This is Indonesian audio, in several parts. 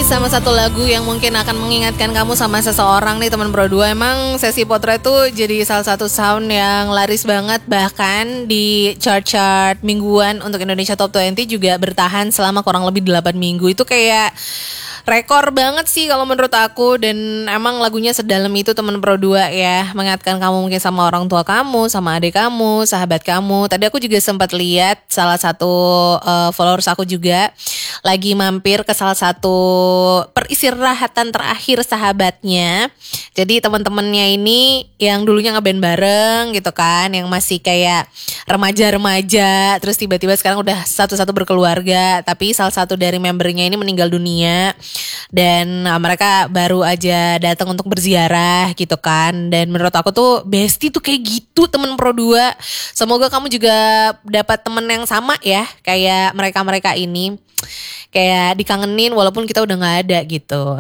sama satu lagu yang mungkin akan mengingatkan kamu sama seseorang nih teman Pro 2. Emang sesi potret tuh jadi salah satu sound yang laris banget. Bahkan di chart-chart mingguan untuk Indonesia Top 20 juga bertahan selama kurang lebih 8 minggu. Itu kayak rekor banget sih kalau menurut aku. Dan emang lagunya sedalam itu teman Pro 2 ya. Mengingatkan kamu mungkin sama orang tua kamu, sama adik kamu, sahabat kamu. Tadi aku juga sempat lihat salah satu followers aku juga lagi mampir ke salah satu peristirahatan terakhir sahabatnya. Jadi teman-temannya ini yang dulunya ngeband bareng gitu kan, yang masih kayak remaja-remaja, terus tiba-tiba sekarang udah satu-satu berkeluarga. Tapi salah satu dari membernya ini meninggal dunia dan mereka baru aja datang untuk berziarah gitu kan. Dan menurut aku tuh bestie tuh kayak gitu temen Pro 2. Semoga kamu juga dapat temen yang sama ya kayak mereka-mereka ini. Kayak dikangenin walaupun kita udah gak ada gitu.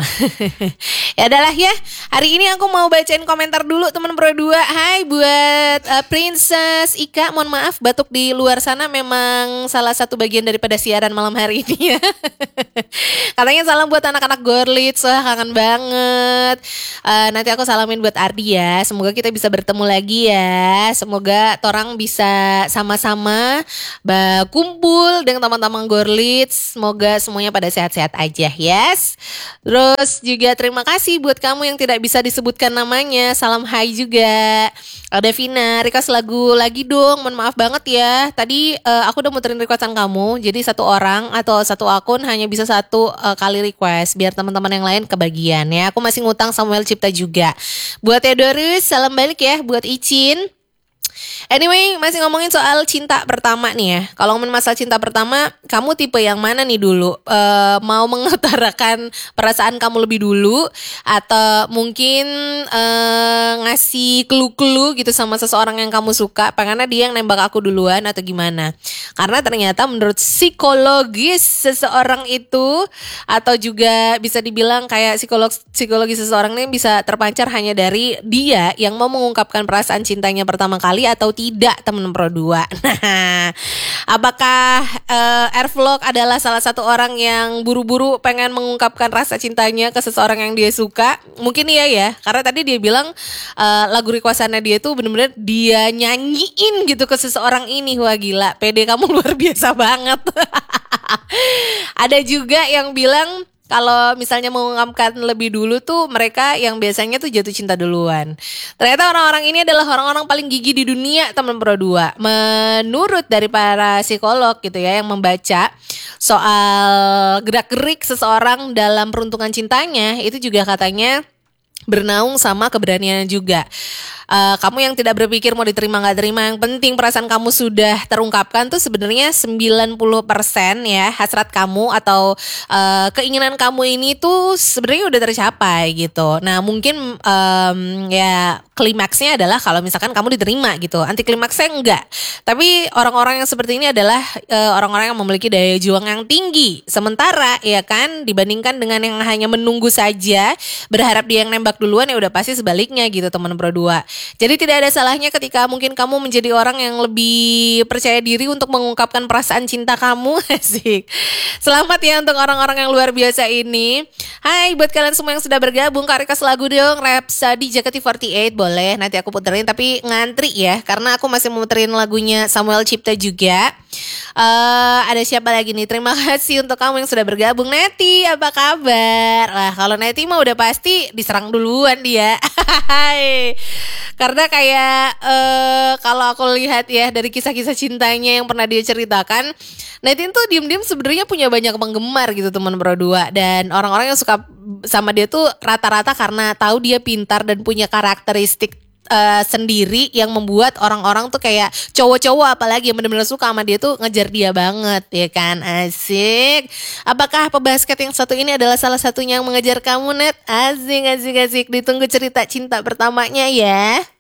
Ya adalah ya. Hari ini aku mau bacain komentar dulu teman Pro 2. Hai buat Princess Ika. Mohon maaf batuk di luar sana memang salah satu bagian daripada siaran malam hari ini ya. Katanya salam buat anak-anak Gorlits. Wah kangen banget. Nanti aku salamin buat Ardi ya. Semoga kita bisa bertemu lagi ya. Semoga torang bisa sama-sama kumpul dengan teman-teman Gorlits. Semoga semuanya pada sehat-sehat aja, yes. Terus juga terima kasih buat kamu yang tidak bisa disebutkan namanya. Salam hai juga. Ada Vina, request lagu lagi dong. Mohon maaf banget ya. Tadi aku udah muterin requestan kamu. Jadi satu orang atau satu akun hanya bisa satu kali request. Biar teman-teman yang lain kebagian ya. Aku masih ngutang Samuel Cipta juga. Buat Theodorus, salam balik ya. Buat Icin. Anyway, masih ngomongin soal cinta pertama nih ya. Kalau ngomongin masalah cinta pertama, kamu tipe yang mana nih dulu? Mau mengutarakan perasaan kamu lebih dulu, atau mungkin ngasih clue-clue gitu sama seseorang yang kamu suka, pengennya dia yang nembak aku duluan atau gimana? Karena ternyata menurut psikologis seseorang itu, atau juga bisa dibilang kayak psikologi seseorang ini bisa terpancar hanya dari dia yang mau mengungkapkan perasaan cintanya pertama kali atau tidak teman Pro 2. Nah, apakah Airvlog adalah salah satu orang yang buru-buru pengen mengungkapkan rasa cintanya ke seseorang yang dia suka? Mungkin iya ya, karena tadi dia bilang lagu requestannya dia tuh bener-bener dia nyanyiin gitu ke seseorang ini. Wah gila, pede kamu luar biasa banget. Ada juga yang bilang kalau misalnya mengungkapkan lebih dulu tuh mereka yang biasanya tuh jatuh cinta duluan. Ternyata orang-orang ini adalah orang-orang paling gigih di dunia teman Pro 2. Menurut dari para psikolog gitu ya yang membaca soal gerak-gerik seseorang dalam peruntungan cintanya, itu juga katanya bernaung sama keberanian juga. Kamu yang tidak berpikir mau diterima gak terima, yang penting perasaan kamu sudah terungkapkan tuh sebenarnya 90% ya hasrat kamu atau keinginan kamu ini tuh sebenarnya udah tercapai gitu. Nah mungkin ya klimaksnya adalah kalau misalkan kamu diterima gitu. Anti klimaksnya enggak. Tapi orang-orang yang seperti ini adalah orang-orang yang memiliki daya juang yang tinggi. Sementara ya kan dibandingkan dengan yang hanya menunggu saja, berharap dia yang nembak duluan, ya udah pasti sebaliknya gitu teman Pro 2. Jadi tidak ada salahnya ketika mungkin kamu menjadi orang yang lebih percaya diri untuk mengungkapkan perasaan cinta kamu. Asik. Selamat ya untuk orang-orang yang luar biasa ini. Hai buat kalian semua yang sudah bergabung, Kak request lagu dong, Rhapsody JKT48 boleh. Nanti aku puterin tapi ngantri ya, karena aku masih mau muterin lagunya Samuel Cipta juga. Ada siapa lagi nih? Terima kasih untuk kamu yang sudah bergabung. Neti, apa kabar? Lah kalau Neti mah udah pasti diserang duluan dia. Karena kayak kalau aku lihat ya dari kisah-kisah cintanya yang pernah dia ceritakan, Neti tuh diem-diem sebenarnya punya banyak penggemar gitu teman Pro 2. Dan orang-orang yang suka sama dia tuh rata-rata karena tahu dia pintar dan punya karakteristik sendiri yang membuat orang-orang tuh kayak cowok-cowok apalagi yang benar-benar suka sama dia tuh ngejar dia banget ya kan. Asik. Apakah pebasket yang satu ini adalah salah satunya yang mengejar kamu, Net? Asik. Ditunggu cerita cinta pertamanya ya.